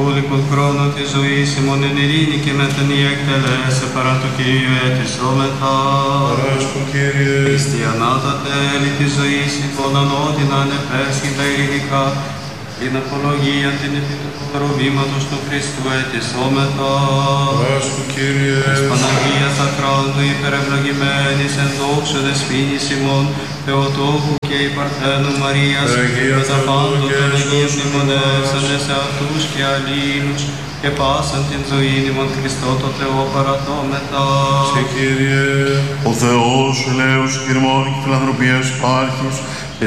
υπόλοιπον χρόνο της ζωής ημών εν ειρήνη και μετανή εκτελέσε παρά το Κύριο ετισόμεθα. Παράσκον, Κύριε. Χριστιανά τα τέλη της ζωής υπόν ανώτην ανεπέσχυντα ειρηνικά, την απολογία την επί του προβήματος του Χριστού ετισόμεθα. Παράσκον, Κύριε. Της Παναγίας Ακράντου υπερευλογημένης εν δόξου δεσποίνης ημών, Θεοτόκου και η Παρθένου Μαρίας, με τα πάντων των Αγίων μνημονεύσανες σε αυτούς και αλλήλους, και πάσαν την ζωή ημών Χριστό το Θεό παραθόμεθα. Σε, Κύριε. Ο Θεός, ελέος, κυρμών και φιλανθρωπίας υπάρχεις,